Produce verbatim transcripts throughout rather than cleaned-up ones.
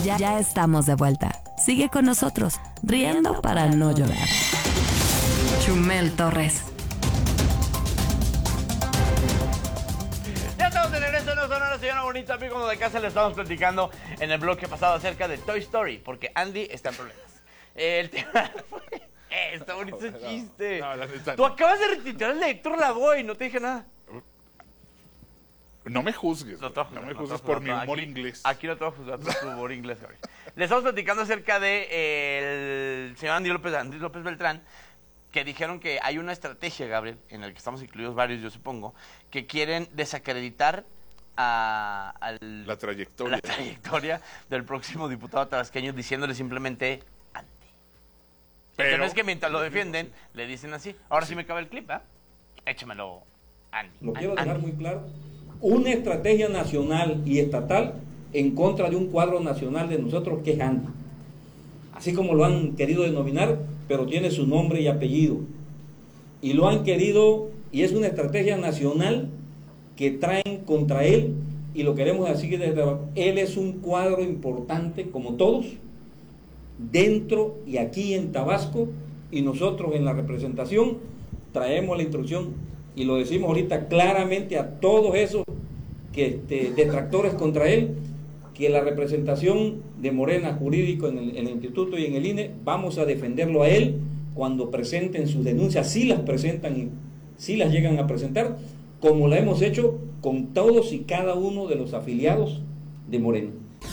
Ya, ya estamos de vuelta. Sigue con nosotros, riendo para no llorar. Chumel Torres. Ya estamos de regreso, no son una señora bonita, amigos de casa. Le estamos platicando en el bloque pasado acerca de Toy Story, porque Andy está en problemas. El tema fue... Eh, está bonito ese chiste. No, no, no, Tú acabas de retitular al Héctor Lavoe y no te dije nada. No me juzgues, no, no me juzgues por mi humor aquí, inglés. Aquí no te voy a juzgar por tu humor inglés, Gabriel. Le estamos platicando acerca de eh, el señor Andy López, Andy López Beltrán, que dijeron que hay una estrategia, Gabriel, en la que estamos incluidos varios, yo supongo, que quieren desacreditar a, a la trayectoria. la trayectoria del próximo diputado tabasqueño, diciéndole simplemente Andy. Pero el tema es que mientras lo defienden, le dicen así. Ahora sí, sí me cabe el clip, ¿eh? Échamelo, Andy. Lo quiero Andy. dejar muy claro. Una estrategia nacional y estatal en contra de un cuadro nacional de nosotros que es Andy. Así como lo han querido denominar, pero tiene su nombre y apellido. Y lo han querido, y es una estrategia nacional que traen contra él, y lo queremos así desde abajo. Él es un cuadro importante, como todos, dentro y aquí en Tabasco, y nosotros en la representación traemos la instrucción, y lo decimos ahorita claramente a todos esos que este, detractores contra él, que la representación de Morena jurídico en el, en el instituto y en el I N E, vamos a defenderlo a él cuando presenten sus denuncias, si las presentan y si las llegan a presentar, como la hemos hecho con todos y cada uno de los afiliados de Morena.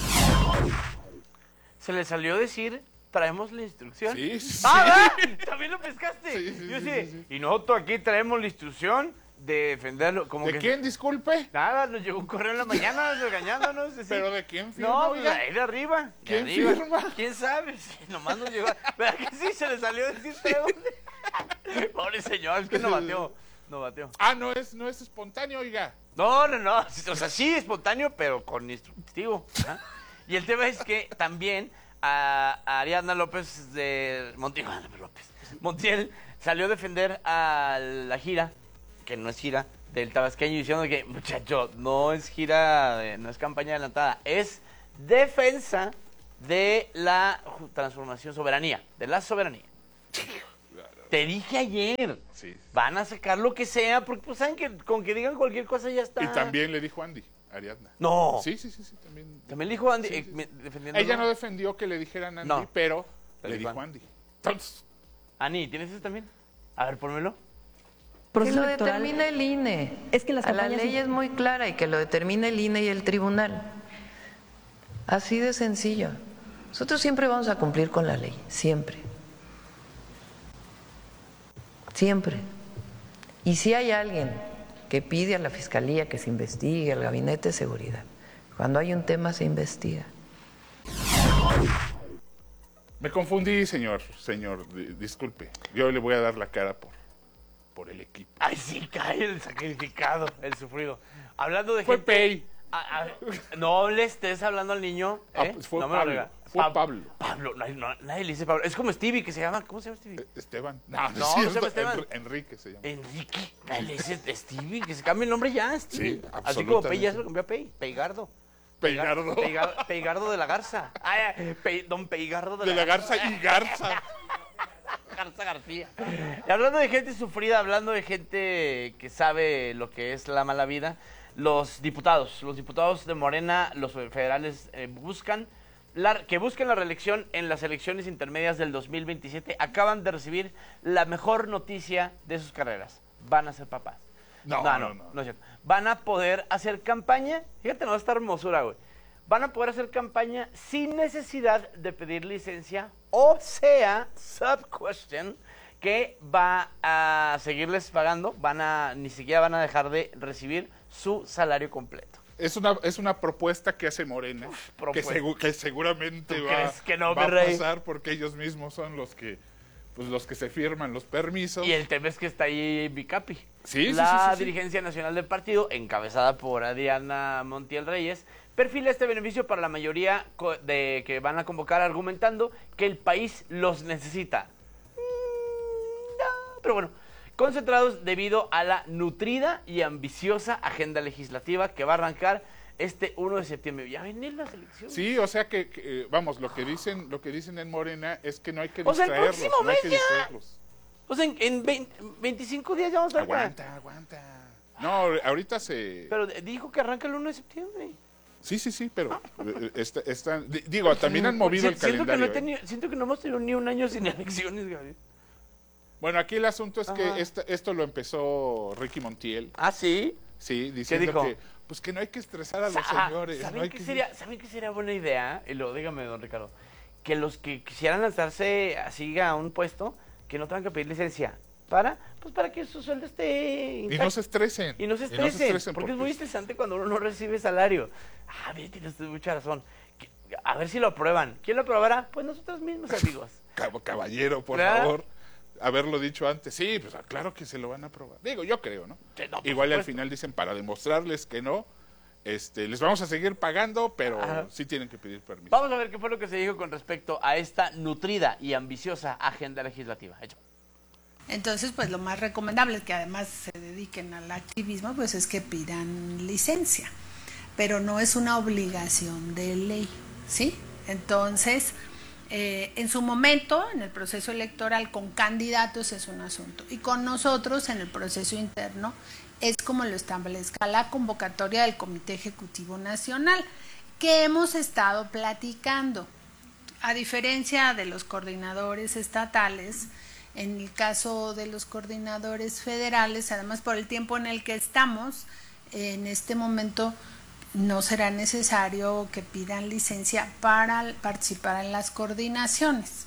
Se le salió decir, traemos la instrucción. Sí, sí. ¡Ah, ¿verdad? También lo pescaste. Sí, sí, Yo sí, sí, sí, sí. Y nosotros aquí traemos la instrucción de defenderlo. Como ¿De que quién, disculpe? Nada, nos llegó un correo en la mañana regañándonos. Así. ¿Pero de quién firma, No, pues oiga? ahí de arriba. De ¿Quién arriba. firma? ¿Quién sabe? Sí, nomás nos llegó. ¿Verdad que sí? Se le salió a decir traemos. Pobre señor, es que no bateó. No bateó. Ah, no es, no es espontáneo, oiga. No, no, no. O sea, sí, espontáneo, pero con instructivo. ¿Ah? Y el tema es que también a, a Ariadna López de Montiel, López, Montiel salió a defender a la gira, que no es gira, del tabasqueño, diciendo que, muchacho, no es gira, de, no es campaña adelantada, es defensa de la transformación, soberanía, de la soberanía. Te dije ayer, Sí. van a sacar lo que sea, porque pues saben que con que digan cualquier cosa ya está. Y también le dijo Andy, Ariadna. No. Sí, sí, sí, sí, también. También le dijo Andy, Sí, eh, sí, me- sí. defendiendo. Ella no defendió que le dijeran Andy, No. pero Le le dijo dijo Andy. Entonces, Ani, ¿tienes eso también? A ver, pónmelo. Que Proceso lo electoral. determine el I N E. Es que las A la campañas- ley es muy clara y que lo determine el I N E y el tribunal. Así de sencillo. Nosotros siempre vamos a cumplir con la ley, siempre. Siempre. Y si hay alguien que pide a la Fiscalía que se investigue, al Gabinete de Seguridad, cuando hay un tema se investiga. me confundí, señor, señor, di- disculpe. Yo le voy a dar la cara por, por el equipo. Ay, sí, cae el sacrificado, el sufrido. Hablando de Fue gente... Pei. a- a- no le estés hablando al niño, Ah, ¿eh? pues fue no me lo Pablo, rega- fue Pab- Pablo. Pablo, no, no, nadie le dice Pablo. Es como Stevie, que se llama... ¿Cómo se llama Stevie? Eh, Esteban. No, no, No, es no se cierto. llama Esteban. Enri- Enrique se llama. Enrique. Nadie le dice Stevie, que se cambie el nombre ya, Stevie. Sí, Así como Pei ya absolutamente. se lo cambió a Pei. Peigardo. Peigardo. Peigar- Peigardo de la Garza. Ay, ay, Pe- don Peigardo de, De la Garza y Garza. Garza García. Y hablando de gente sufrida, hablando de gente que sabe lo que es la mala vida, los diputados, los diputados de Morena, los federales, eh, buscan la, que busquen la reelección en las elecciones intermedias del dos mil veintisiete, acaban de recibir la mejor noticia de sus carreras. Van a ser papás. No, no, no, no, no. no es cierto. Van a poder hacer campaña, fíjate, no, esta hermosura, güey. Van a poder hacer campaña sin necesidad de pedir licencia, o sea, sub question, que va a seguirles pagando, van a, ni siquiera van a dejar de recibir su salario completo. Es una, es una propuesta que hace Morena, que, propuesta. segu- que seguramente ¿Tú va, crees que no, va mi a rey? pasar porque ellos mismos son los que, pues, los que se firman los permisos. Y el tema es que está ahí Bicapi. Sí, sí, La sí, sí, sí. dirigencia nacional del partido, encabezada por Adriana Montiel Reyes, perfila este beneficio para la mayoría co- de que van a convocar, argumentando que el país los necesita. Mm, no, pero bueno, concentrados debido a la nutrida y ambiciosa agenda legislativa que va a arrancar este uno de septiembre. Ya vienen las elecciones. Sí, o sea que, que, vamos, lo que dicen lo que dicen en Morena es que no hay que O sea, el distraerlos, próximo no hay mes que ya. distraerlos. O sea, en, en veinte, veinticinco días ya vamos a ver. Aguanta, aguanta. No, ahorita se... Pero dijo que arranca el uno de septiembre. Sí, sí, sí, pero eh, está, está- di- digo, también han movido el siento calendario. Que no he ¿eh? tenido, siento que no hemos tenido ni un año sin elecciones, Gaby. Bueno, aquí el asunto es Ajá. que esta- esto lo empezó Ricky Montiel, Ah, sí. sí, diciendo dijo? que pues que no hay que estresar a los Sa- señores. ¿Saben, no hay qué que- sería, ¿Saben qué sería buena idea? Y lo dígame, don Ricardo. Que los que quisieran lanzarse así a un puesto, que no tengan que pedir licencia. ¿Para? Pues para que su sueldo esté Y intacto. no se estresen. Y no se estresen, estresen, porque es muy estresante cuando uno no recibe salario. Ah, bien, tienes mucha razón. Que- A ver si lo aprueban. ¿Quién lo aprobará? Pues nosotros mismos, amigos. Cab- Caballero, por ¿Verdad? favor, haberlo dicho antes. Sí, pues claro que se lo van a aprobar. Digo, yo creo, ¿no? Sí, no, por Igual al supuesto. final dicen, para demostrarles que no, este, les vamos a seguir pagando, pero Ajá. sí tienen que pedir permiso. Vamos a ver qué fue lo que se dijo con respecto a esta nutrida y ambiciosa agenda legislativa. Hecho. Entonces, pues lo más recomendable es que además se dediquen al activismo, pues es que pidan licencia, pero no es una obligación de ley, ¿sí? Entonces, eh, en su momento, en el proceso electoral con candidatos es un asunto, y con nosotros en el proceso interno es como lo establezca la convocatoria del Comité Ejecutivo Nacional, que hemos estado platicando. A diferencia de los coordinadores estatales, en el caso de los coordinadores federales, además por el tiempo en el que estamos, en este momento no será necesario que pidan licencia para participar en las coordinaciones.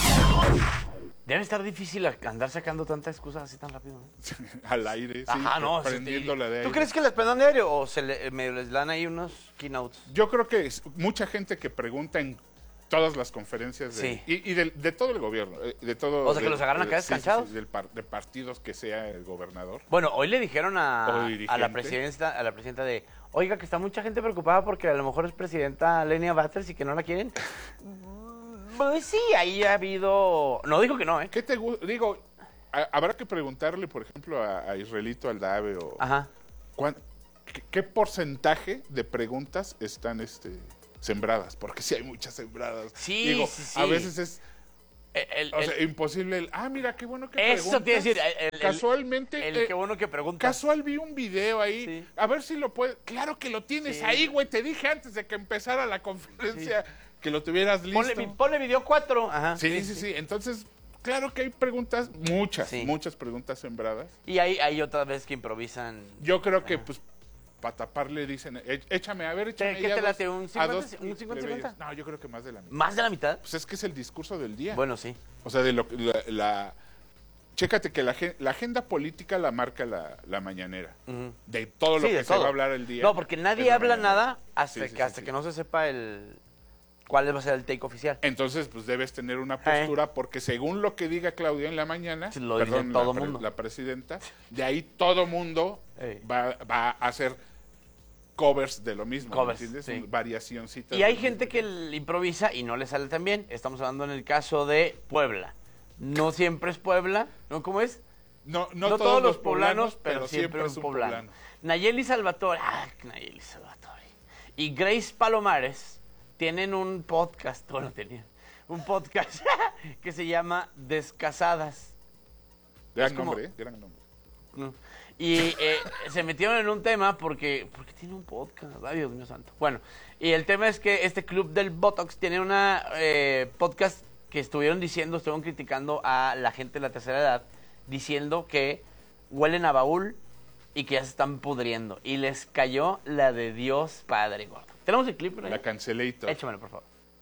Debe estar difícil andar sacando tantas excusas así tan rápido, ¿no? Al aire, sí, Ajá, no. prendiéndola de ¿Tú aire. crees que les prendan de aire o se le, medio les dan ahí unos keynotes? Yo creo que es mucha gente que pregunta en todas las conferencias de, Sí. y, y de, de todo el gobierno, eh, de todo. O sea, que de- los agarran acá de- sí, sí, descanchados. sí, del par- de partidos que sea el gobernador. Bueno, hoy le dijeron O a, dirigente. a la presidenta, a la presidenta de, oiga, que está mucha gente preocupada porque a lo mejor es presidenta Lenia Batters y que no la quieren. Pues sí, ahí ha habido, no dijo que no, ¿eh? ¿Qué te gusta? Digo, a- habrá que preguntarle, por ejemplo, a, a Israelito Aldave o Ajá. cuán- qué, qué porcentaje de preguntas están este sembradas, porque sí hay muchas sembradas. Sí, Digo, sí, sí. a veces es El, el- o sea, el- imposible el, ah, mira, qué bueno que preguntas. eso tiene que decir, el, el- Casualmente, el eh, qué bueno que preguntas. casual vi un video ahí, Sí. a ver si lo puedes. Claro que lo tienes Sí. ahí, güey, te dije antes de que empezara la conferencia que lo tuvieras listo. Ponle, vi- ponle video cuatro. Ajá. Sí, sí, sí, entonces, claro que hay preguntas, muchas, Sí. muchas preguntas sembradas. Y hay, hay otras veces que improvisan. Yo creo que, pues, para taparle dicen, "E- échame, a ver, échame. ¿Qué ya te dos- late, un a cincuenta, dos un cincuenta, plebeyos". cincuenta? No, yo creo que más de la mitad. ¿Más de la mitad? Pues es que es el discurso del día. Bueno, sí. O sea, de lo que la, la- chécate que la, gen- la agenda política la marca la, la mañanera. Ujú. De todo lo Sí, que de se todo. va a hablar el día. No, porque nadie es la habla mañanera. nada hasta, Sí, sí, que, sí, hasta sí. que no se sepa el cuál va a ser el take oficial. Entonces, pues debes tener una postura, porque según lo que diga Claudia en la mañana, Sí, lo dice perdón, todo la, pre- mundo. la presidenta, de ahí todo mundo Ey. va, va a hacer covers de lo mismo, ¿me Covers, entiendes? sí. Variacioncitas. Y hay del gente mismo que tema. l- improvisa y no le sale tan bien. Estamos hablando en el caso de Puebla. No siempre es Puebla, ¿no? ¿Cómo es? No, no, No, todos, los poblanos, pero, siempre, un es un poblano. poblano. Nayeli Salvatore, ah, Nayeli Salvatore. Y Grace Palomares tienen un podcast, bueno, tenían un podcast que se llama Descasadas. Gran Es como- nombre, ¿eh? Gran nombre. ¿no? Y eh, se metieron en un tema porque porque tiene un podcast, ay Dios mío santo. Bueno, y el tema es que este club del Botox tiene una eh, podcast que estuvieron diciendo, estuvieron criticando a la gente de la tercera edad, diciendo que huelen a baúl y que ya se están pudriendo. Y les cayó la de Dios Padre Gordo. ¿Tenemos el clip por ahí? La cancelator. Échamelo, por favor.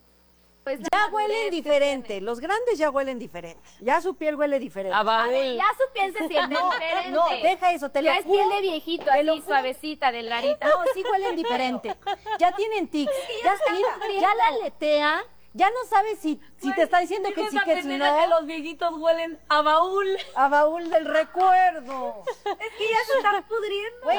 Pues ya huelen diferente, los grandes ya huelen diferente, ya su piel huele diferente. A ver, ya su piel se siente diferente. No, deja eso, te lo Ya es piel juro, de viejito, te lo así, juro. suavecita, delgadita. No, sí huelen diferente, ya tienen tics, ya, ya, ya la aletea, ya no sabes si, si te está diciendo que sí, que si no, que los viejitos huelen a baúl. a baúl del recuerdo. Es que ya se están pudriendo. Güey,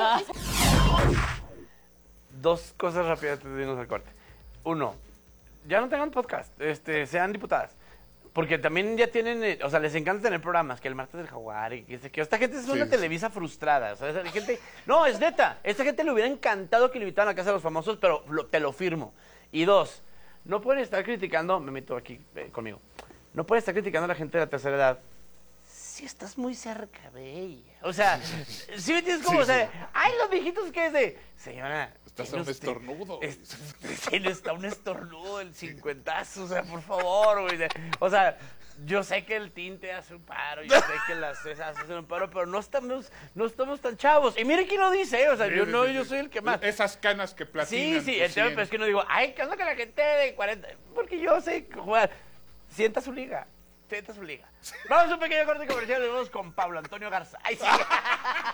Dos cosas rápidas antes de irnos al corte. Uno, ya no tengan podcast, este, sean diputadas. Porque también ya tienen, eh, o sea, les encanta tener programas, que el martes del jaguar, y que, que esta gente es una Sí, Televisa frustrada, o sea, esa gente, no, es neta, esta gente le hubiera encantado que le invitaran a Casa de los Famosos, pero lo- te lo firmo. Y dos, no pueden estar criticando, me meto aquí eh, conmigo, no pueden estar criticando a la gente de la tercera edad si estás muy cerca de ella. O sea, ¿sí me entiendes cómo? Sí, o sea, sí. ay, los viejitos que es de, señora, Estás a tiene un usted- estornudo. es- Sí, le está un estornudo, el cincuentazo, o sea, por favor, güey. de- O sea, yo sé que el tinte hace un paro, yo sé que las cejas hacen un paro, pero no estamos, no estamos tan chavos. Y mire quién lo dice, ¿eh? O sea, Sí, yo sí, no, sí, yo sí. soy el que más. Esas canas que Sí, platinan. sí, tu el tema cien. es que no digo, ay, ¿qué onda con la gente de cuarenta? Porque yo sé jugar. Sienta su liga, sienta su liga. Vamos a un pequeño corte comercial y vamos con Pablo Antonio Garza. Ay, sí.